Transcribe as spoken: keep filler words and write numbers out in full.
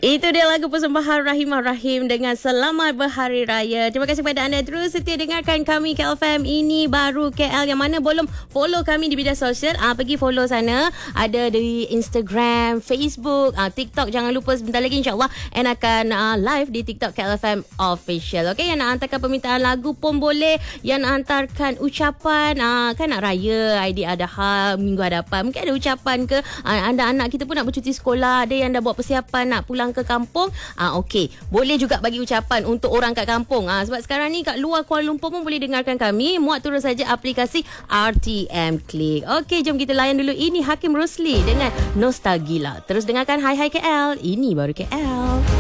Itu dia lagu persembahan Rahimah Rahim dengan Selamat Berhari Raya. Terima kasih kepada anda terus setia dengarkan kami K L F M Ini Baru K L. Yang mana belum follow kami di media sosial, ah, pergi follow sana. Ada di Instagram, Facebook, ah, TikTok. Jangan lupa sebentar lagi insyaAllah and akan ah, live di TikTok K L F M Official. Okay, yang nak hantarkan permintaan lagu pun boleh. Yang nak hantarkan ucapan, ah, kan nak raya, Aidiladha, Minggu Hadapan. Mungkin ada ucapan ke, ah, anda anak kita pun nak bercuti sekolah, ada yang dah buat persiapan nak pulang ke kampung, ah okey, boleh juga bagi ucapan untuk orang kat kampung. Ah sebab sekarang ni kat luar Kuala Lumpur pun boleh dengarkan kami. Muat turun saja aplikasi R T M Click. Okey, jom kita layan dulu. Ini Hakim Rusli dengan Nostalgila. Terus dengarkan Hai Hai K L. Ini baru K L.